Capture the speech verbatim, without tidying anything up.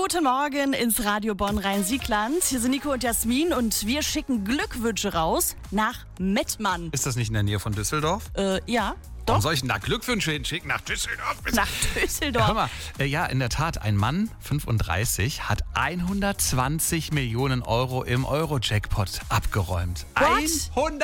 Guten Morgen ins Radio Bonn-Rhein-Siegland. Hier sind Nico und Jasmin und wir schicken Glückwünsche raus nach Mettmann. Ist das nicht in der Nähe von Düsseldorf? Äh, ja. Warum Doch. soll ich denn da Glückwünsche hinschicken? Nach Düsseldorf? Nach Düsseldorf. Hör mal, äh, ja, in der Tat, ein Mann, fünfunddreißig, hat hundertzwanzig Millionen Euro im Euro-Jackpot abgeräumt. What? hundert